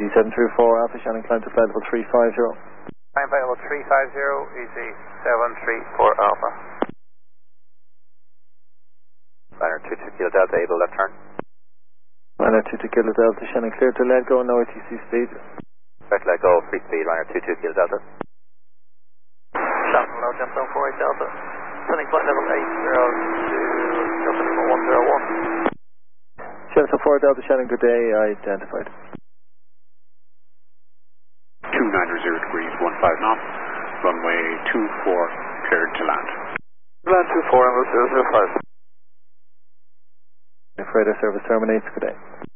EC734 Alpha Shannon, climb to flight level 350. Climb flight level 350, EC734 Alpha. Liner 22 Kilo Delta, able left turn. Liner 22 Kilo Delta, Shannon, clear to let go, no ATC speed. Correct, let go, free speed, liner 22 Kilo Delta. Shannon, low jump zone 48 Delta. Sending flight level 80 to Delta Lima 101. Shannon, so 4 Delta, Shannon, good day, identified. 290 degrees, 15 knots, runway 24, cleared to land. Land 24, Envelope 005. Freighter service terminates, good day.